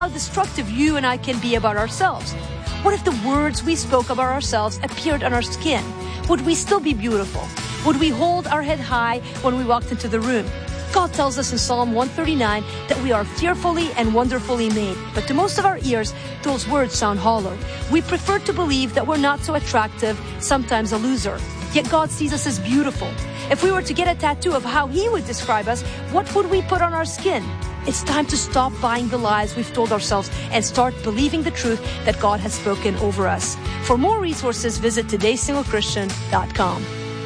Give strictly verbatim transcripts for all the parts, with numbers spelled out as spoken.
how destructive you and I can be about ourselves. What if the words we spoke about ourselves appeared on our skin? Would we still be beautiful? Would we hold our head high when we walked into the room? God tells us in Psalm one thirty-nine that we are fearfully and wonderfully made. But to most of our ears, those words sound hollow. We prefer to believe that we're not so attractive, sometimes a loser. Yet God sees us as beautiful. If we were to get a tattoo of how He would describe us, what would we put on our skin? It's time to stop buying the lies we've told ourselves and start believing the truth that God has spoken over us. For more resources, visit today single christian dot com.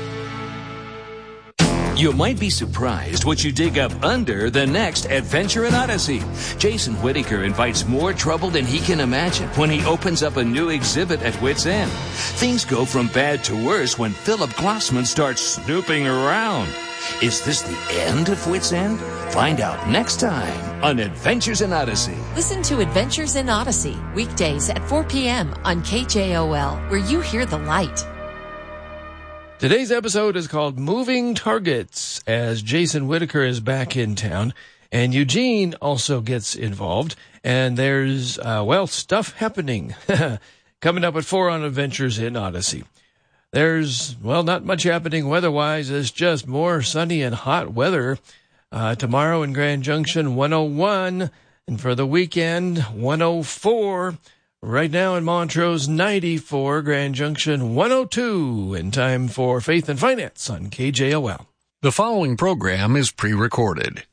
You might be surprised what you dig up under the next Adventure in Odyssey. Jason Whittaker invites more trouble than he can imagine when he opens up a new exhibit at Wits End. Things go from bad to worse when Philip Glossman starts snooping around. Is this the end of Wits End? Find out next time on Adventures in Odyssey. Listen to Adventures in Odyssey, weekdays at four p.m. on K J O L, where you hear the light. Today's episode is called Moving Targets, as Jason Whittaker is back in town, and Eugene also gets involved, and there's, uh, well, stuff happening. Coming up at four on Adventures in Odyssey. There's, well, not much happening weather-wise. It's just more sunny and hot weather. Uh, tomorrow in Grand Junction, one oh one, and for the weekend, one oh four. Right now in Montrose, ninety-four, Grand Junction, one oh two, in time for Faith and Finance on K J O L. The following program is pre-recorded.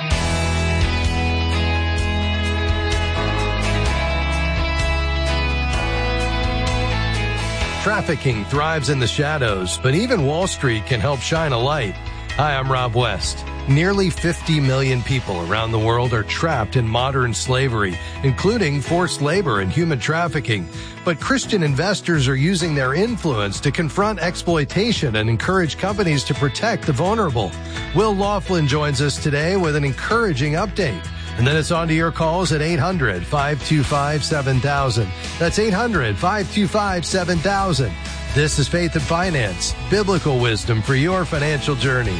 Trafficking thrives in the shadows, but even Wall Street can help shine a light. Hi, I'm Rob West. Nearly fifty million people around the world are trapped in modern slavery, including forced labor and human trafficking. But Christian investors are using their influence to confront exploitation and encourage companies to protect the vulnerable. Will Laughlin joins us today with an encouraging update. And then it's on to your calls at eight hundred, five two five, seven thousand. That's eight hundred, five two five, seven thousand. This is Faith and Finance, biblical wisdom for your financial journey.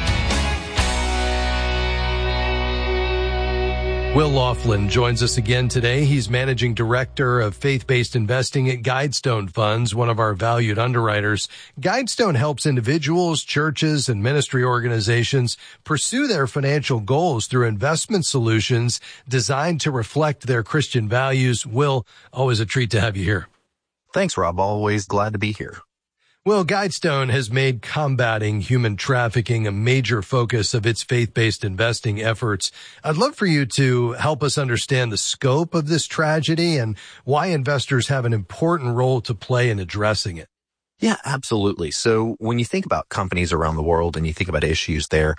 Will Laughlin joins us again today. He's Managing Director of Faith-Based Investing at Guidestone Funds, one of our valued underwriters. Guidestone helps individuals, churches, and ministry organizations pursue their financial goals through investment solutions designed to reflect their Christian values. Will, always a treat to have you here. Thanks, Rob. Always glad to be here. Well, Guidestone has made combating human trafficking a major focus of its faith-based investing efforts. I'd love for you to help us understand the scope of this tragedy and why investors have an important role to play in addressing it. Yeah, absolutely. So when you think about companies around the world and you think about issues there,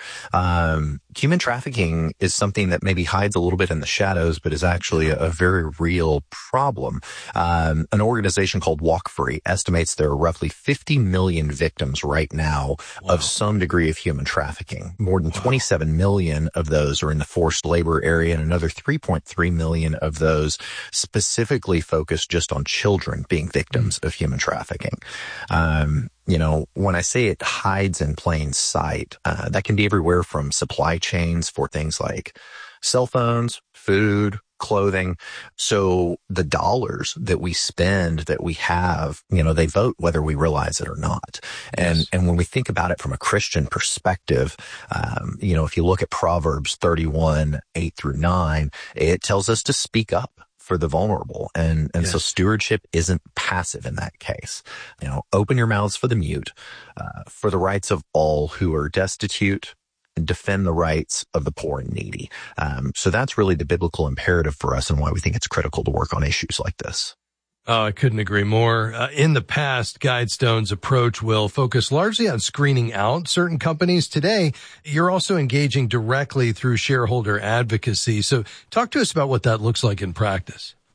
um, human trafficking is something that maybe hides a little bit in the shadows, but is actually a, a very real problem. Um, an organization called Walk Free estimates there are roughly fifty million victims right now wow. of some degree of human trafficking. More than wow. twenty-seven million of those are in the forced labor area, and another three point three million of those specifically focused just on children being victims mm. of human trafficking. Um, you know, when I say it hides in plain sight, uh, that can be everywhere from supply chains for things like cell phones, food, clothing. So the dollars that we spend, that we have, you know, they vote whether we realize it or not. And, yes. and when we think about it from a Christian perspective, um, you know, if you look at Proverbs thirty-one, eight through nine, it tells us to speak up for the vulnerable. And, and yes. so stewardship isn't passive in that case. You know, open your mouths for the mute, uh, for the rights of all who are destitute, and defend the rights of the poor and needy. Um, so that's really the biblical imperative for us and why we think it's critical to work on issues like this. Oh, I couldn't agree more. Uh, in the past, Guidestone's approach will focus largely on screening out certain companies. Today, you're also engaging directly through shareholder advocacy. So talk to us about what that looks like in practice.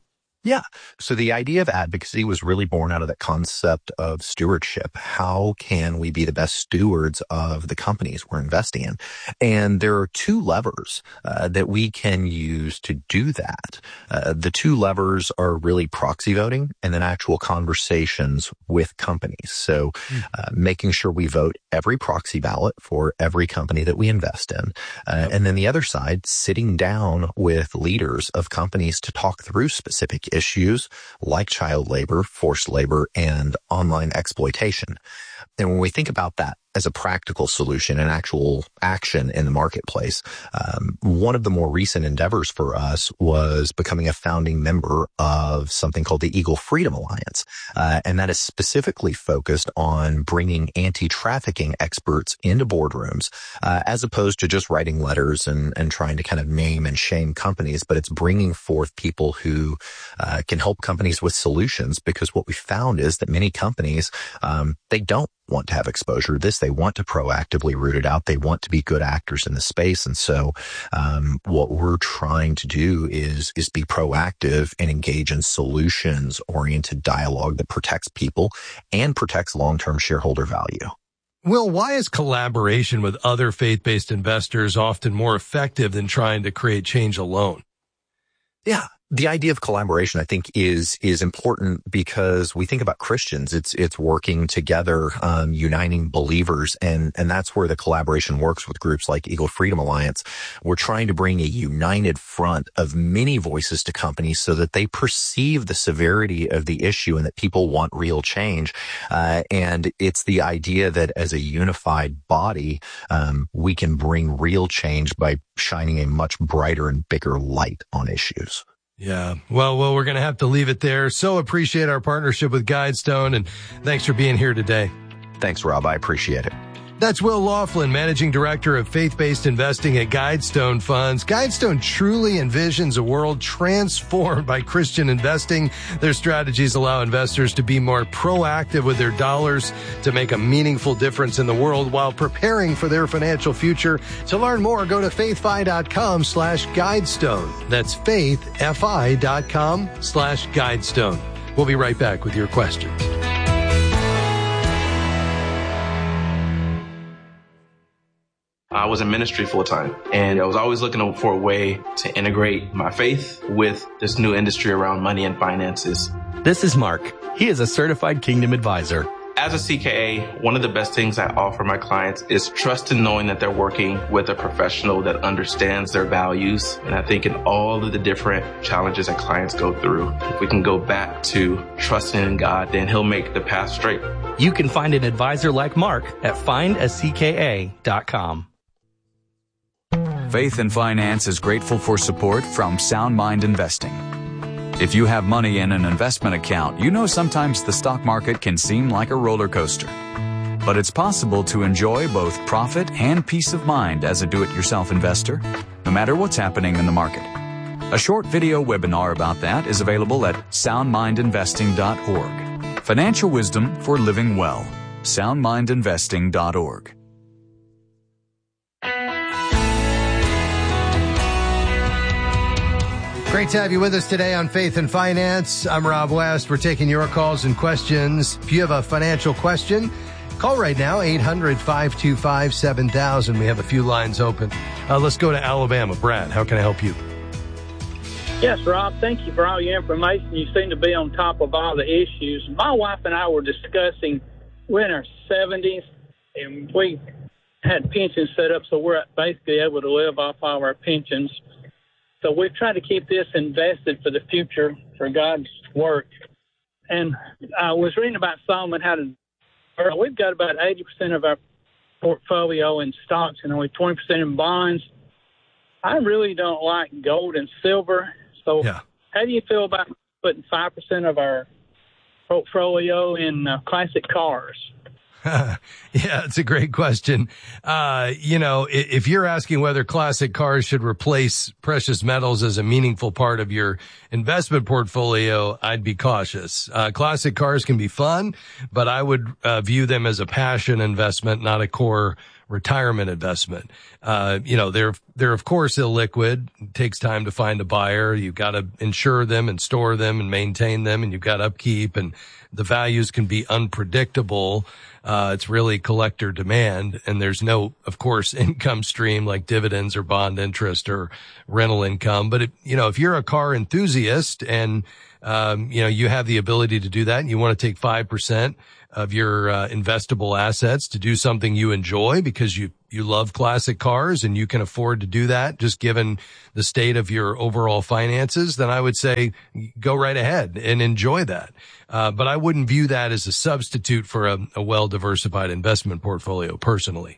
Yeah. So the idea of advocacy was really born out of that concept of stewardship. How can we be the best stewards of the companies we're investing in? And there are two levers uh, that we can use to do that. Uh, the two levers are really proxy voting and then actual conversations with companies. So uh, making sure we vote every proxy ballot for every company that we invest in. Uh, and then the other side, sitting down with leaders of companies to talk through specific issues like child labor, forced labor, and online exploitation. And when we think about that as a practical solution and actual action in the marketplace, um, one of the more recent endeavors for us was becoming a founding member of something called the Eagle Freedom Alliance. Uh, and that is specifically focused on bringing anti-trafficking experts into boardrooms, uh, as opposed to just writing letters and, and trying to kind of name and shame companies. But it's bringing forth people who uh, can help companies with solutions, because what we found is that many companies, um, they don't want to have exposure to this. They want to proactively root it out. They want to be good actors in the space. And so, um, what we're trying to do is, is be proactive and engage in solutions oriented dialogue that protects people and protects long-term shareholder value. Will, why is collaboration with other faith-based investors often more effective than trying to create change alone? Yeah. The idea of collaboration, I think, is is important because we think about Christians. It's it's working together, um, uniting believers, and and that's where the collaboration works with groups like Eagle Freedom Alliance. We're trying to bring a united front of many voices to companies so that they perceive the severity of the issue and that people want real change. Uh, and it's the idea that as a unified body, um, we can bring real change by shining a much brighter and bigger light on issues. Yeah. Well, well, we're going to have to leave it there. So appreciate our partnership with Guidestone, and thanks for being here today. Thanks, Rob. I appreciate it. That's Will Laughlin, Managing Director of Faith-Based Investing at Guidestone Funds. Guidestone truly envisions a world transformed by Christian investing. Their strategies allow investors to be more proactive with their dollars to make a meaningful difference in the world while preparing for their financial future. To learn more, go to faithfi.com slash Guidestone. That's faithfi.com slash Guidestone. We'll be right back with your questions. I was in ministry full time, and I was always looking for a way to integrate my faith with this new industry around money and finances. This is Mark. He is a certified Kingdom advisor. As a C K A, one of the best things I offer my clients is trust in knowing that they're working with a professional that understands their values. And I think in all of the different challenges that clients go through, if we can go back to trusting in God, then He'll make the path straight. You can find an advisor like Mark at find a c k a dot com. Faith and Finance is grateful for support from Sound Mind Investing. If you have money in an investment account, you know sometimes the stock market can seem like a roller coaster. But it's possible to enjoy both profit and peace of mind as a do-it-yourself investor, no matter what's happening in the market. A short video webinar about that is available at sound mind investing dot org. Financial wisdom for living well. sound mind investing dot org. Great to have you with us today on Faith and Finance. I'm Rob West. We're taking your calls and questions. If you have a financial question, call right now, eight hundred, five two five, seven thousand. We have a few lines open. Uh, let's go to Alabama. Brad, how can I help you? Yes, Rob, thank you for all your information. You seem to be on top of all the issues. My wife and I were discussing, we're in our seventies, and we had pensions set up, so we're basically able to live off all our pensions. So we've tried to keep this invested for the future, for God's work. And I was reading about Solomon, how to, we've got about eighty percent of our portfolio in stocks and only twenty percent in bonds. I really don't like gold and silver. So yeah. How do you feel about putting five percent of our portfolio in uh, classic cars? Yeah, it's a great question. Uh, you know, if you're asking whether classic cars should replace precious metals as a meaningful part of your investment portfolio, I'd be cautious. Uh, classic cars can be fun, but I would uh, view them as a passion investment, not a core retirement investment. Uh, you know, they're, they're of course illiquid. It takes time to find a buyer. You've got to insure them and store them and maintain them, and you've got upkeep, and the values can be unpredictable. Uh, it's really collector demand, and there's no, of course, income stream like dividends or bond interest or rental income. But, it, you know, if you're a car enthusiast and, um, you know, you have the ability to do that and you want to take five percent of your uh, investable assets to do something you enjoy because you, you love classic cars and you can afford to do that just given the state of your overall finances, then I would say go right ahead and enjoy that. Uh, but I wouldn't view that as a substitute for a, a well-diversified investment portfolio personally.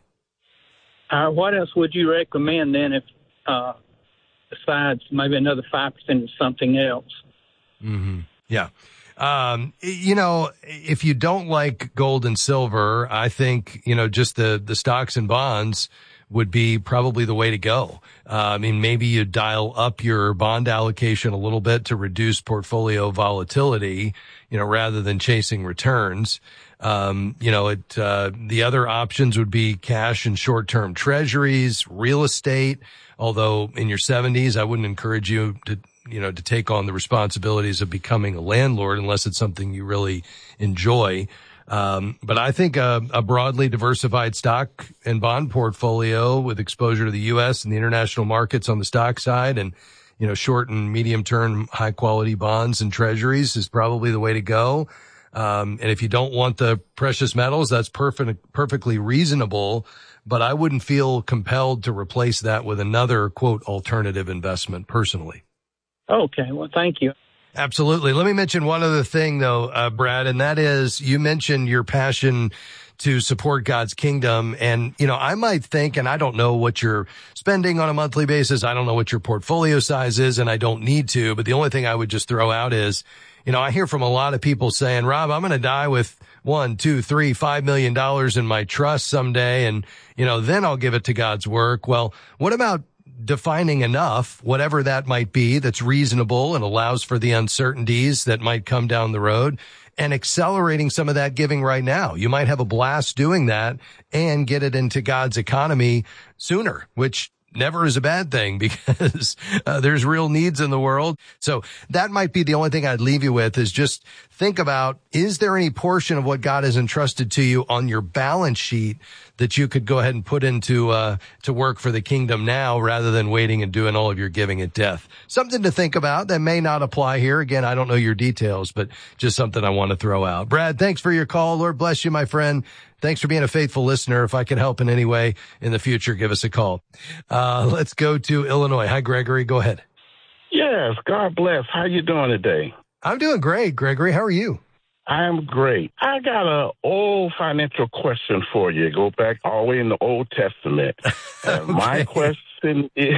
Uh, what else would you recommend then if, uh, besides maybe another five percent of something else? Mm-hmm. Yeah. Um, you know, if you don't like gold and silver, I think, you know, just the, the stocks and bonds would be probably the way to go. Uh, I mean, maybe you dial up your bond allocation a little bit to reduce portfolio volatility, you know, rather than chasing returns. Um, you know, it, uh, the other options would be cash and short-term treasuries, real estate. Although in your seventies, I wouldn't encourage you to, you know, to take on the responsibilities of becoming a landlord unless it's something you really enjoy. Um, but I think a, a broadly diversified stock and bond portfolio with exposure to the U S and the international markets on the stock side and, you know, short and medium term high quality bonds and treasuries is probably the way to go. Um, and if you don't want the precious metals, that's perfect, perfectly reasonable. But I wouldn't feel compelled to replace that with another, quote, alternative investment personally. Okay. Well, thank you. Absolutely. Let me mention one other thing, though, uh, Brad, and that is you mentioned your passion to support God's kingdom. And, you know, I might think, and I don't know what you're spending on a monthly basis. I don't know what your portfolio size is, and I don't need to. But the only thing I would just throw out is, you know, I hear from a lot of people saying, Rob, I'm going to die with one, two, three, five million dollars in my trust someday. And, you know, then I'll give it to God's work. Well, what about defining enough, whatever that might be, that's reasonable and allows for the uncertainties that might come down the road, and accelerating some of that giving right now? You might have a blast doing that and get it into God's economy sooner, which never is a bad thing because uh, there's real needs in the world. So that might be the only thing I'd leave you with is just think about, is there any portion of what God has entrusted to you on your balance sheet that you could go ahead and put into uh to work for the kingdom now rather than waiting and doing all of your giving at death? Something to think about that may not apply here. Again, I don't know your details, but just something I want to throw out. Brad, thanks for your call. Lord bless you, my friend. Thanks for being a faithful listener. If I can help in any way in the future, give us a call. Uh let's go to Illinois. Hi, Gregory. Go ahead. Yes, God bless. How you doing today? I'm doing great, Gregory. How are you? I'm great. I got an old financial question for you. Go back all the way in the Old Testament. And okay. My question is,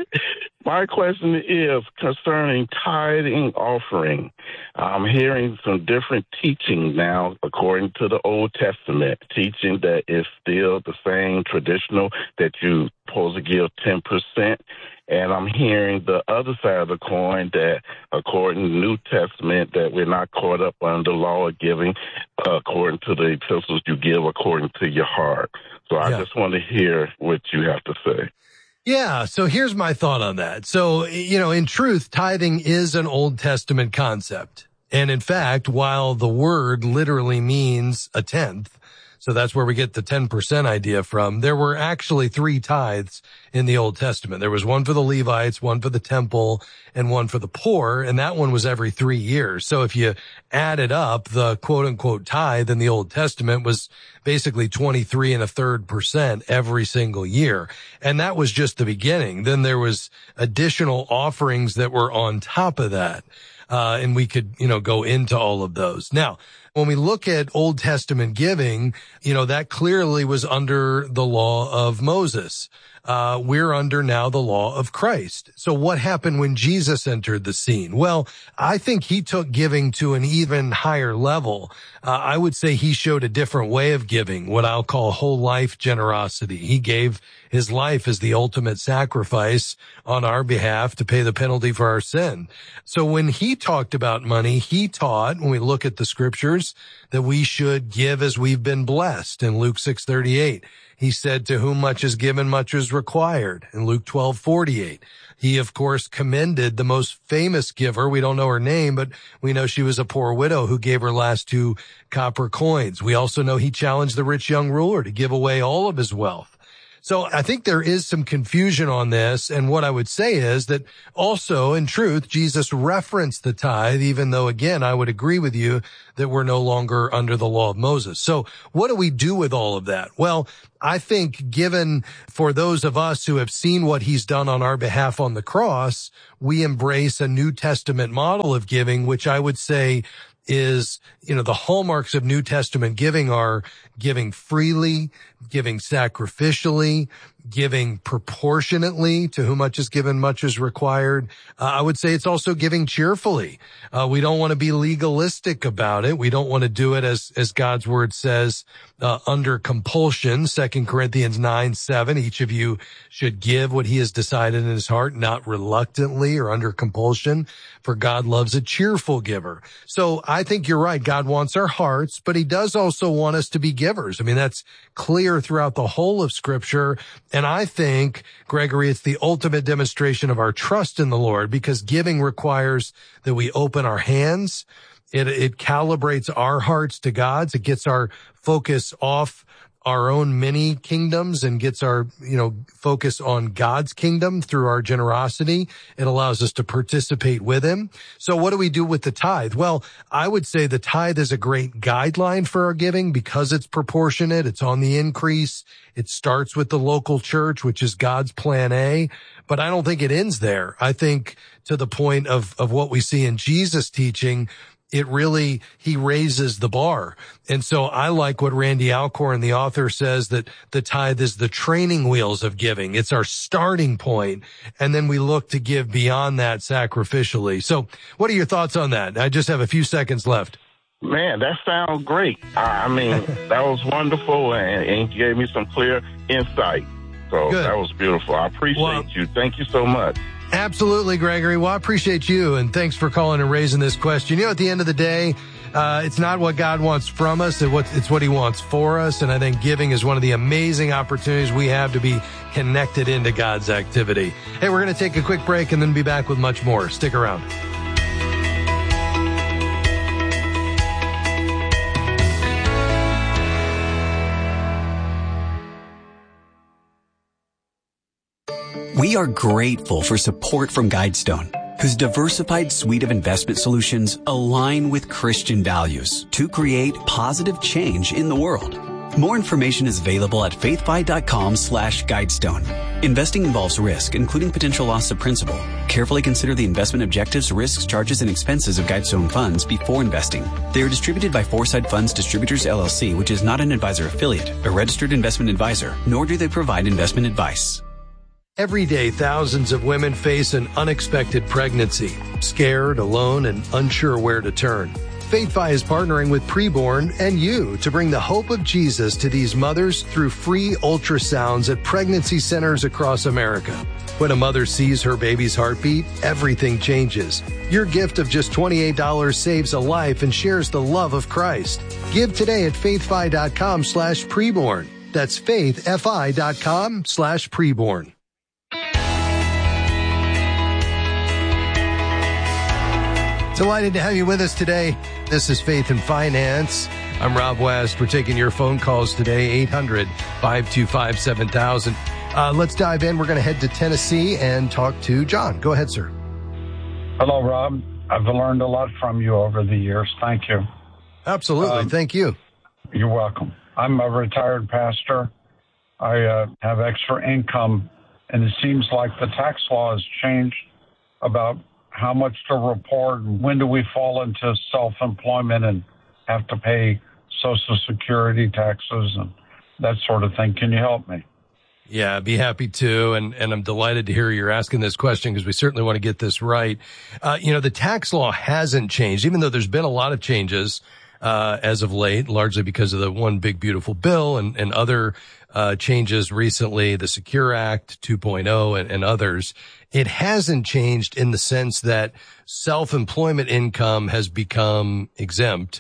my question is concerning tithing offering. I'm hearing some different teaching now, according to the Old Testament, teaching that it's still the same traditional that you're supposed to give ten percent. And I'm hearing the other side of the coin that, according to the New Testament, that we're not caught up under the law of giving, uh, according to the epistles you give according to your heart. So I yeah. just want to hear what you have to say. Yeah, so here's my thought on that. So, you know, in truth, tithing is an Old Testament concept. And in fact, while the word literally means a tenth, so that's where we get the ten percent idea from, there were actually three tithes in the Old Testament. There was one for the Levites, one for the temple, and one for the poor, and that one was every three years. So if you added up, the quote-unquote tithe in the Old Testament was basically twenty-three and a third percent every single year. And that was just the beginning. Then there was additional offerings that were on top of that. Uh, and we could, you know, go into all of those. Now, when we look at Old Testament giving, you know, that clearly was under the law of Moses. Uh, we're under now the law of Christ. So what happened when Jesus entered the scene? Well, I think he took giving to an even higher level. Uh, I would say he showed a different way of giving, what I'll call whole life generosity. He gave his life as the ultimate sacrifice on our behalf to pay the penalty for our sin. So when he talked about money, he taught, when we look at the scriptures, that we should give as we've been blessed in Luke six thirty-eight. He said, to whom much is given, much is required in Luke twelve forty-eight. He, of course, commended the most famous giver. We don't know her name, but we know she was a poor widow who gave her last two copper coins. We also know he challenged the rich young ruler to give away all of his wealth. So I think there is some confusion on this. And what I would say is that also, in truth, Jesus referenced the tithe, even though, again, I would agree with you that we're no longer under the law of Moses. So what do we do with all of that? Well, I think given for those of us who have seen what he's done on our behalf on the cross, we embrace a New Testament model of giving, which I would say is, you know, the hallmarks of New Testament giving are giving freely, giving sacrificially, giving proportionately. To whom much is given, much is required. Uh, I would say it's also giving cheerfully. Uh, we don't want to be legalistic about it. We don't want to do it as, as God's word says, uh, under compulsion. Second Corinthians nine seven, each of you should give what he has decided in his heart, not reluctantly or under compulsion, for God loves a cheerful giver. So I think you're right. God wants our hearts, but he does also want us to be givers. I mean, that's clear throughout the whole of Scripture. And I think, Gregory, it's the ultimate demonstration of our trust in the Lord, because giving requires that we open our hands. It, it calibrates our hearts to God's. It gets our focus off our own mini kingdoms and gets our, you know, focus on God's kingdom through our generosity. It allows us to participate with him. So what do we do with the tithe? Well, I would say the tithe is a great guideline for our giving because it's proportionate. It's on the increase. It starts with the local church, which is God's plan A. But I don't think it ends there. I think to the point of, of what we see in Jesus' teaching, it really, he raises the bar. And so I like what Randy Alcorn, the author, says, that the tithe is the training wheels of giving. It's our starting point. And then we look to give beyond that sacrificially. So what are your thoughts on that? I just have a few seconds left. Man, that sounds great. I mean, that was wonderful, and, and you gave me some clear insight. So Good. That was beautiful. I appreciate well, you. Thank you so much. Absolutely, Gregory. Well, I appreciate you, and thanks for calling and raising this question. You know, at the end of the day, uh, it's not what God wants from us, it's what, it's what he wants for us, and I think giving is one of the amazing opportunities we have to be connected into God's activity. Hey, we're going to take a quick break and then be back with much more. Stick around. We are grateful for support from Guidestone, whose diversified suite of investment solutions align with Christian values to create positive change in the world. More information is available at faithfi.com slash Guidestone. Investing involves risk, including potential loss of principal. Carefully consider the investment objectives, risks, charges, and expenses of Guidestone funds before investing. They are distributed by Foresight Funds Distributors, L L C, which is not an advisor affiliate, a registered investment advisor, nor do they provide investment advice. Every day, thousands of women face an unexpected pregnancy, scared, alone, and unsure where to turn. FaithFi is partnering with Preborn and you to bring the hope of Jesus to these mothers through free ultrasounds at pregnancy centers across America. When a mother sees her baby's heartbeat, everything changes. Your gift of just twenty-eight dollars saves a life and shares the love of Christ. Give today at faithfi.com slash preborn. That's faithfi.com slash preborn. Delighted to have you with us today. This is Faith and Finance. I'm Rob West. We're taking your phone calls today, eight hundred, five two five, seven thousand. Uh, let's dive in. We're going to head to Tennessee and talk to John. Go ahead, sir. Hello, Rob. I've learned a lot from you over the years. Thank you. Absolutely. Um, Thank you. You're welcome. I'm a retired pastor. I uh, have extra income, and it seems like the tax law has changed about how much to report, when do we fall into self-employment and have to pay Social Security taxes and that sort of thing. Can you help me? Yeah, I'd be happy to. And, and I'm delighted to hear you're asking this question because we certainly want to get this right. Uh, you know, the tax law hasn't changed, even though there's been a lot of changes uh, as of late, largely because of the One Big Beautiful Bill and, and other uh changes recently, the Secure Act two point oh and, and others. It hasn't changed in the sense that self-employment income has become exempt.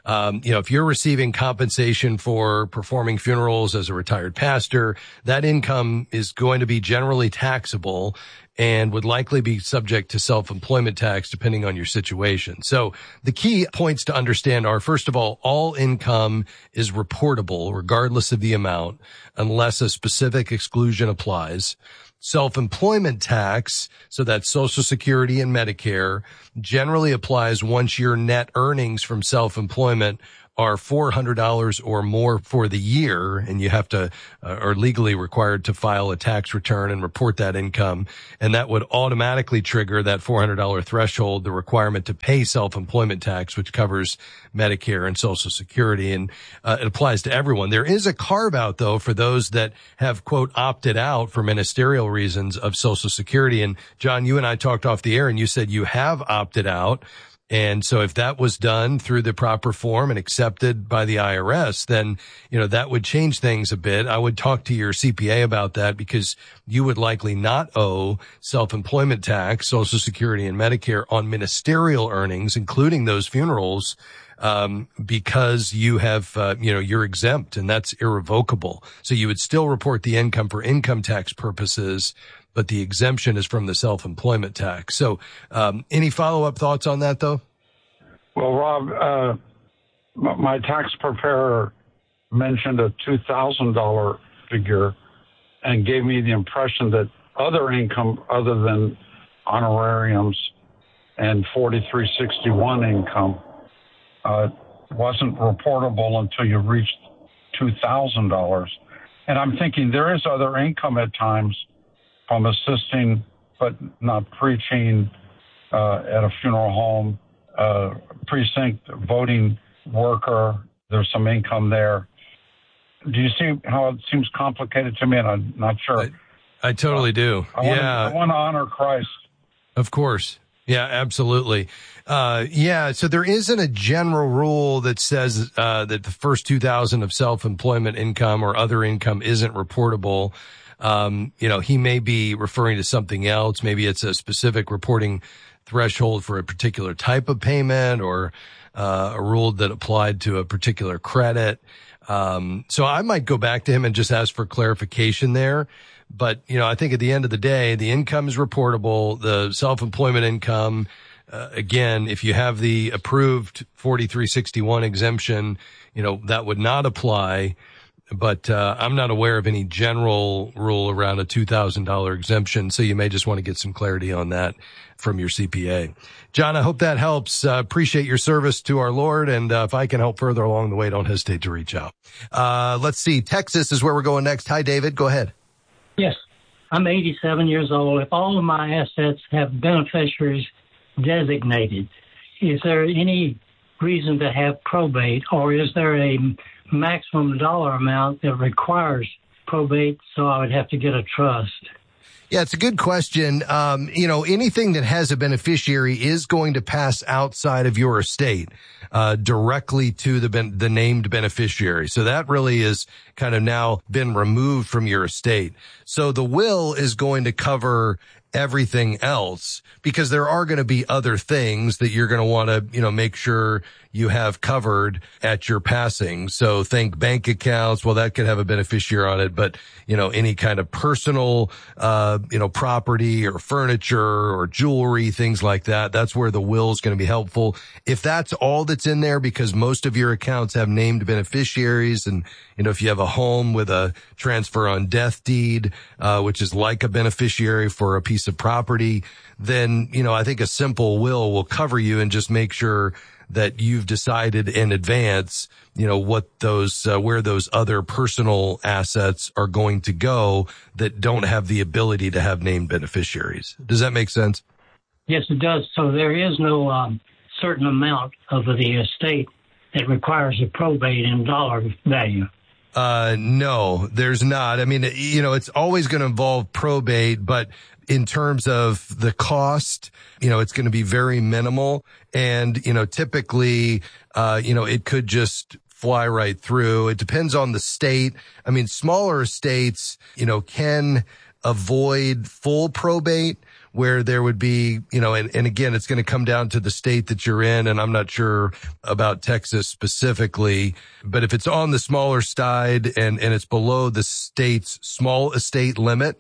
Um, you know, if you're receiving compensation for performing funerals as a retired pastor, that income is going to be generally taxable and would likely be subject to self-employment tax depending on your situation. So the key points to understand are, first of all, all income is reportable regardless of the amount unless a specific exclusion applies. Self-employment tax, so that's Social Security and Medicare, generally applies once your net earnings from self-employment are four hundred dollars or more for the year, and you have to, uh, are legally required to file a tax return and report that income. And that would automatically trigger that four hundred dollars threshold, the requirement to pay self-employment tax, which covers Medicare and Social Security. And uh, it applies to everyone. There is a carve out, though, for those that have, quote, opted out for ministerial reasons of Social Security. And John, you and I talked off the air, and you said you have opted out. And so if that was done through the proper form and accepted by the I R S, then, you know, that would change things a bit. I would talk to your C P A about that because you would likely not owe self-employment tax, Social Security, and Medicare on ministerial earnings, including those funerals, um, because you have, uh, you know, you're exempt, and that's irrevocable. So you would still report the income for income tax purposes, but the exemption is from the self-employment tax. So, um, any follow-up thoughts on that, though? Well, Rob, uh, my tax preparer mentioned a two thousand dollars figure and gave me the impression that other income other than honorariums and forty-three sixty-one income uh, wasn't reportable until you reached two thousand dollars. And I'm thinking there is other income at times from assisting but not preaching uh, at a funeral home, uh, precinct voting worker. There's some income there. Do you see how it seems complicated to me? And I'm not sure. I, I totally do. I yeah. Want to, I want to honor Christ. Of course. Yeah, absolutely. Uh, yeah. So there isn't a general rule that says, uh, that the first two thousand of self-employment income or other income isn't reportable. Um, you know, he may be referring to something else. Maybe it's a specific reporting threshold for a particular type of payment or, uh, a rule that applied to a particular credit. Um, so I might go back to him and just ask for clarification there. But, you know, I think at the end of the day, the income is reportable. The self-employment income, uh, again, if you have the approved forty-three sixty-one exemption, you know, that would not apply. But uh, I'm not aware of any general rule around a two thousand dollars exemption, so you may just want to get some clarity on that from your C P A. John, I hope that helps. Uh, appreciate your service to our Lord, and uh, if I can help further along the way, don't hesitate to reach out. Uh, let's see. Texas is where we're going next. Hi, David. Go ahead. Yes. I'm eighty-seven years old. If all of my assets have beneficiaries designated, is there any reason to have probate, or is there a maximum dollar amount that requires probate, so I would have to get a trust? Yeah, it's a good question. Um, you know, anything that has a beneficiary is going to pass outside of your estate, uh, directly to the ben- the named beneficiary. So that really is kind of now been removed from your estate. So the will is going to cover everything else because there are going to be other things that you're going to want to, you know, make sure you have covered at your passing. So think bank accounts. Well, that could have a beneficiary on it, but, you know, any kind of personal, uh, you know, property or furniture or jewelry, things like that. That's where the will is going to be helpful. If that's all that's in there, because most of your accounts have named beneficiaries, and, you know, if you have a home with a transfer on death deed, uh, which is like a beneficiary for a piece of property, then, you know, I think a simple will will cover you and just make sure that you've decided in advance, you know, what those, uh, where those other personal assets are going to go that don't have the ability to have named beneficiaries. Does that make sense? Yes, it does. So there is no um, certain amount of the estate that requires a probate in dollar value. Uh, no, there's not. I mean, you know, it's always going to involve probate, but in terms of the cost, you know, it's going to be very minimal. And, you know, typically, uh, you know, it could just fly right through. It depends on the state. I mean, smaller estates, you know, can avoid full probate, where there would be, you know, and, and again, it's going to come down to the state that you're in. And I'm not sure about Texas specifically, but if it's on the smaller side and, and it's below the state's small estate limit,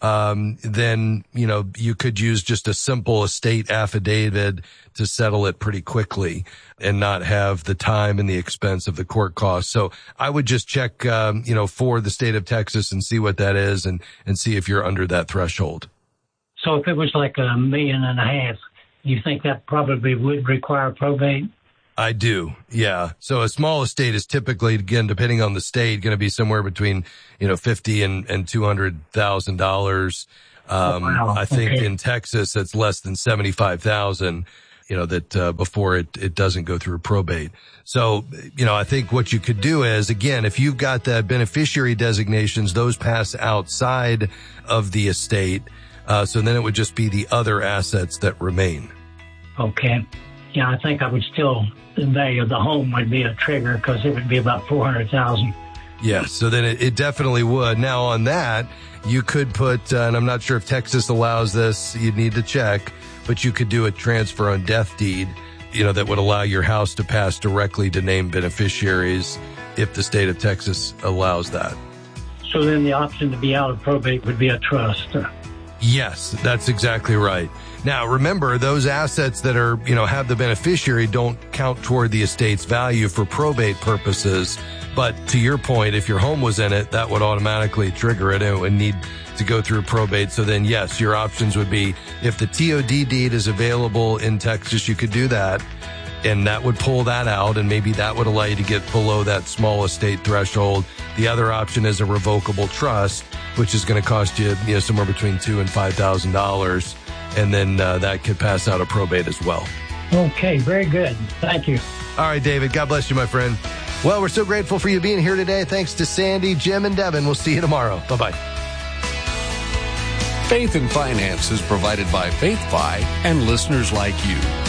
um, then, you know, you could use just a simple estate affidavit to settle it pretty quickly and not have the time and the expense of the court costs. So I would just check, um, you know, for the state of Texas and see what that is and, and see if you're under that threshold. So if it was like a million and a half, you think that probably would require probate? I do. Yeah. So a small estate is typically, again, depending on the state, going to be somewhere between, you know, fifty and, and two hundred thousand dollars. Um, oh, wow. I think okay. in Texas, it's less than seventy-five thousand, you know, that, uh, before it, it doesn't go through probate. So, you know, I think what you could do is, again, if you've got that beneficiary designations, those pass outside of the estate. Uh, so then it would just be the other assets that remain. Okay. Yeah, I think I would still, the value of the home would be a trigger because it would be about four hundred thousand dollars. Yes, so then it, it definitely would. Now on that, you could put, uh, and I'm not sure if Texas allows this, you'd need to check, but you could do a transfer on death deed, you know, that would allow your house to pass directly to named beneficiaries if the state of Texas allows that. So then the option to be out of probate would be a trust. Yes, that's exactly right. Now, remember, those assets that are, you know, have the beneficiary don't count toward the estate's value for probate purposes. But to your point, if your home was in it, that would automatically trigger it and it would need to go through probate. So then, yes, your options would be if the T O D deed is available in Texas, you could do that. And that would pull that out, and maybe that would allow you to get below that small estate threshold. The other option is a revocable trust, which is going to cost you, you know, somewhere between two and five thousand dollars, and then uh, that could pass out of probate as well. Okay, very good. Thank you. All right, David. God bless you, my friend. Well, we're so grateful for you being here today. Thanks to Sandy, Jim, and Devin. We'll see you tomorrow. Bye bye. Faith and Finance is provided by FaithFi and listeners like you.